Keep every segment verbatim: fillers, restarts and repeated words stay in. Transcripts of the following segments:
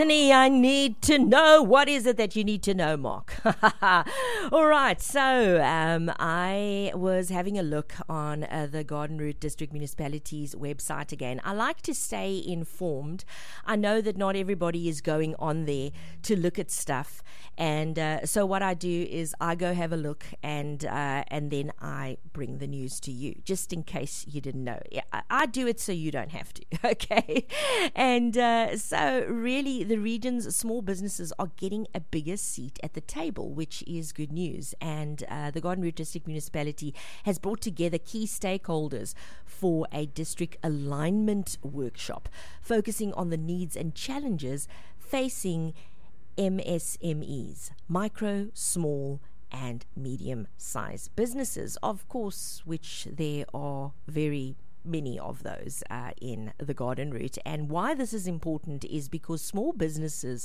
Honey, I need to know. What is it that you need to know, Mark? All right. So um, I was having a look on uh, the Garden Route District Municipality's website again. I like to stay informed. I know that not everybody is going on there to look at stuff. And uh, so what I do is I go have a look and uh, and then I bring the news to you, just in case you didn't know. Yeah, I, I do it so you don't have to, okay? And uh, so really the region's small businesses are getting a bigger seat at the table, which is good news. And uh, the Garden Route District Municipality has brought together key stakeholders for a district alignment workshop, focusing on the needs and challenges facing M S M Es, micro, small, and medium-sized businesses, of course, which there are very many of those uh, in the Garden Route. And why this is important is because small businesses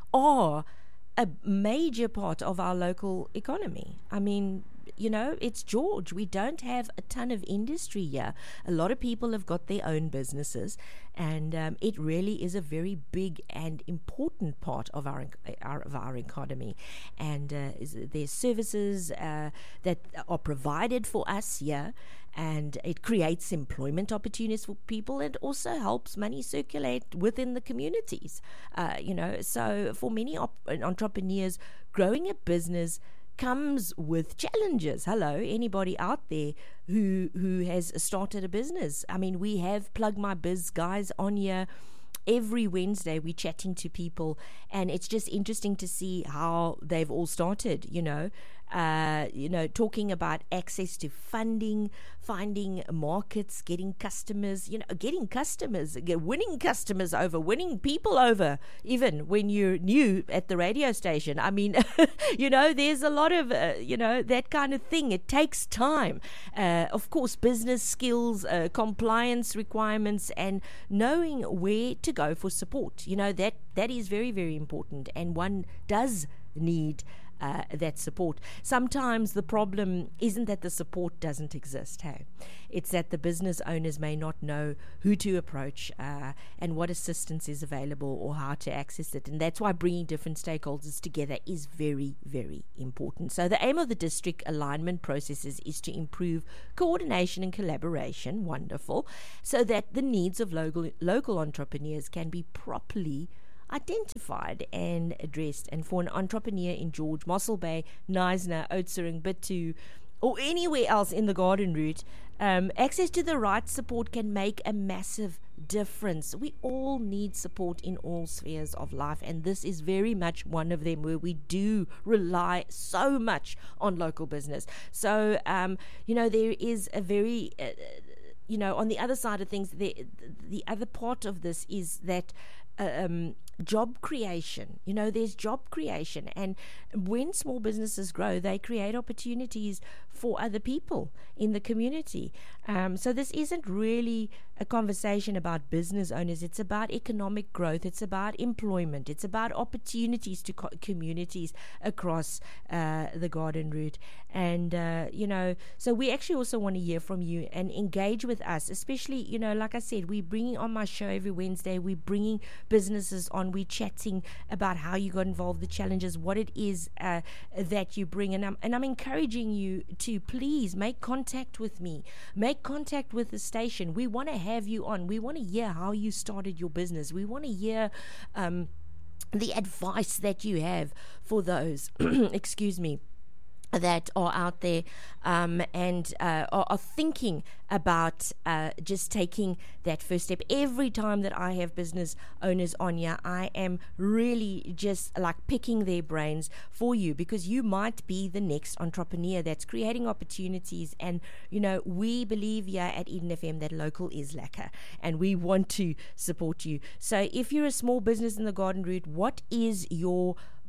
are a major part of our local economy. I mean, you know, it's George. We don't have a ton of industry here. A lot of people have got their own businesses, and um, it really is a very big and important part of our, our of our economy. And uh, there's services uh, that are provided for us here, and it creates employment opportunities for people, and also helps money circulate within the communities. Uh, you know, so for many op- entrepreneurs, growing a business comes with challenges. Hello, anybody out there who who has started a business? I mean, we have Plug My Biz guys on here. Every Wednesday we're chatting to people, and it's just interesting to see how they've all started, you know. Uh, you know, talking about access to funding, finding markets, getting customers, you know, getting customers, winning customers over, winning people over, even when you're new at the radio station. I mean, you know, there's a lot of, uh, you know, that kind of thing. It takes time. Uh, of course, business skills, uh, compliance requirements, and knowing where to go for support. You know, that that is very, very important. And one does need Uh, that support. Sometimes the problem isn't that the support doesn't exist, hey? It's that the business owners may not know who to approach uh, and what assistance is available or how to access it. And that's why bringing different stakeholders together is very, very important. So the aim of the district alignment processes is to improve coordination and collaboration, wonderful, so that the needs of local, local entrepreneurs can be properly identified and addressed. And for an entrepreneur in George, Mossel Bay, Knysna, Oudtshoorn, Bidtu, or anywhere else in the Garden Route, um, access to the right support can make a massive difference. We all need support in all spheres of life, and this is very much one of them, where we do rely so much on local business. So, um, you know, there is a very... Uh, you know, on the other side of things, the, the other part of this is that Uh, um, job creation. You know, there's job creation, and when small businesses grow, they create opportunities for other people in the community. Um, so this isn't really a conversation about business owners. It's about economic growth. It's about employment. It's about opportunities to co- communities across uh, the Garden Route. And, uh, you know, so we actually also want to hear from you and engage with us, especially, you know, like I said, we're bringing on my show every Wednesday, we're bringing businesses on, we're chatting about how you got involved, the challenges, what it is uh, that you bring. And I'm, and I'm encouraging you to please make contact with me, make contact with the station. We want to have you on. We want to hear how you started your business. We want to hear um, the advice that you have for those, excuse me, that are out there um, and uh, are, are thinking about uh, just taking that first step. Every time that I have business owners on here, I am really just like picking their brains for you, because you might be the next entrepreneur that's creating opportunities. And, you know, we believe here at Eden F M that local is lekker, and we want to support you. So if you're a small business in the Garden Route, what is your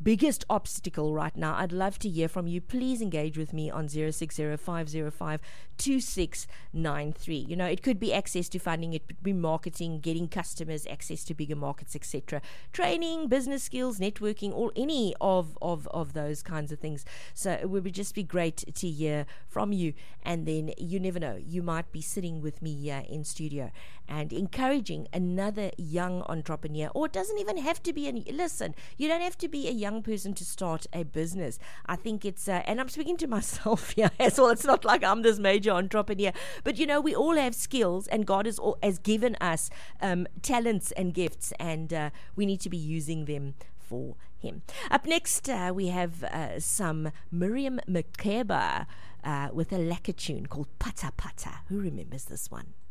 biggest obstacle right now, I'd love to hear from you. Please engage with me on zero six zero five zero five two six nine three. You know, it could be access to funding, it could be marketing, getting customers, access to bigger markets, et cetera. Training, business skills, networking, or any of, of, of those kinds of things. So it would just be great to hear from you. And then you never know, you might be sitting with me here in studio and encouraging another young entrepreneur. Or it doesn't even have to be, a, listen, you don't have to be a young person to start a business. I think it's, uh, and I'm speaking to myself here as well. It's not like I'm this major entrepreneur, but you know, we all have skills, and God has, all, has given us um, talents and gifts, and uh, we need to be using them for Him. Up next, uh, we have uh, some Miriam Makeba uh, with a lacquer tune called Pata Pata. Who remembers this one?